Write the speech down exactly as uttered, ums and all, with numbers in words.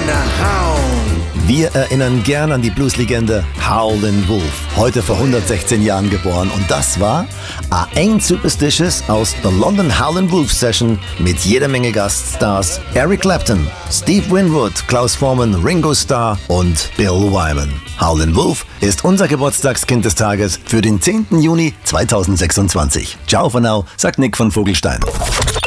and a hound. Wir erinnern gern an die Blueslegende Howlin' Wolf, heute vor hundertsechzehn Jahren geboren. Und das war A Ain't Superstitious aus der London Howlin' Wolf Session mit jeder Menge Gaststars: Eric Clapton, Steve Winwood, Klaus Voormann, Ringo Starr und Bill Wyman. Howlin' Wolf ist unser Geburtstagskind des Tages für den zehnten Juni zweitausendsechsundzwanzig. Ciao for now, sagt Nick von Vogelstein.